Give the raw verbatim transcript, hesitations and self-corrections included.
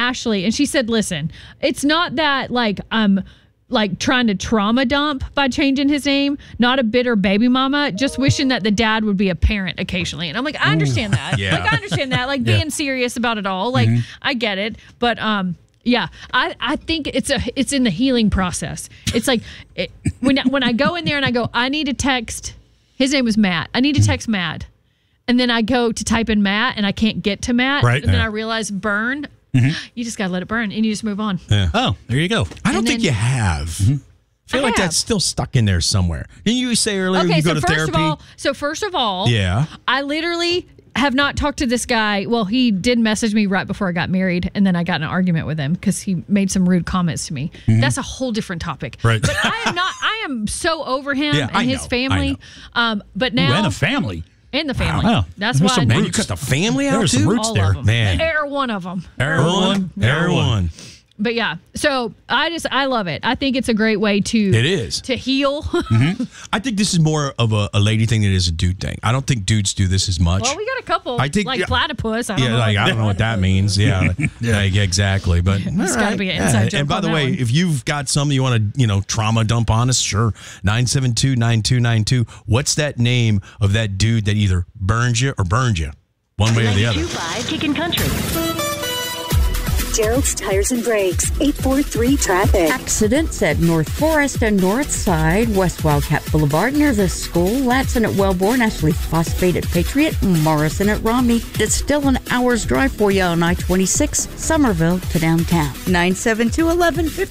Ashley, and she said, listen, it's not that like I'm like trying to trauma dump by changing his name, not a bitter baby mama, just wishing that the dad would be a parent occasionally. And I'm like, I understand Ooh. that. Yeah. Like, I understand that. Like yeah. being serious about it all. Like, mm-hmm. I get it. But, um, yeah, I, I think it's a it's in the healing process. It's like it, when when I go in there and I go, I need to text. His name was Matt. I need to text Matt, and then I go to type in Matt and I can't get to Matt. Right. And then yeah. I realize burn. Mm-hmm. You just gotta let it burn and you just move on. Yeah. Oh, there you go. I don't and think then, you have. Mm-hmm. I feel I like have. that's still stuck in there somewhere. Didn't you say earlier okay, you go so to first therapy? Of all, so first of all, yeah, I literally. have not talked to this guy. Well, he did message me right before I got married, and then I got in an argument with him because he made some rude comments to me. Mm-hmm. That's a whole different topic. Right. But I am not. I am so over him yeah, and I his know, family. Um, but now Ooh, and a family. And the family. Wow. That's There's why. some Man, you cut the family out There's too. some roots All there, of them. man. Air one of them. Air one. Air one. But yeah, so I just I love it. I think it's a great way to it is to heal. Mm-hmm. I think this is more of a, a lady thing than it is a dude thing. I don't think dudes do this as much. Well, we got a couple. I think like yeah, platypus. I don't yeah, know like I don't know what that means. Yeah, yeah. Like, exactly. But it's got to be an inside yeah. joke. And by on the that way, one. if you've got something you want to you know trauma dump on us, sure. nine seven two, nine two nine two. What's that name of that dude that either burns you or burned you, one way or the other? ninety-two point five Kickin' Country. Gerald's Tires and Brakes, eight four three traffic. Accidents at North Forest and North Side, West Wildcat Boulevard near the school, Latson at Wellborn, Ashley Phosphate at Patriot, Morrison at Romney. It's still an hour's drive for you on I twenty-six, Somerville to downtown. nine seven two, eleven fifty.